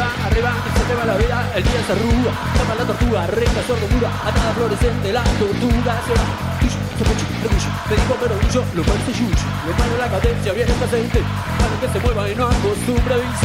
arriba, que se te va la vida, el día se arruga, llama la tortuga, reina sordomuda, atada fluorescente, la tortuga se va. Sospecho, orgullo, me digo pero orgullo, lo parece yuyo, lo malo la cadencia, viene el presente, para que se mueva y no acostumbre a